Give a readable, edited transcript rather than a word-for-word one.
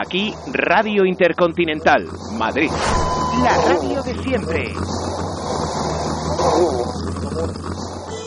Aquí, Radio Intercontinental, Madrid. La radio de siempre.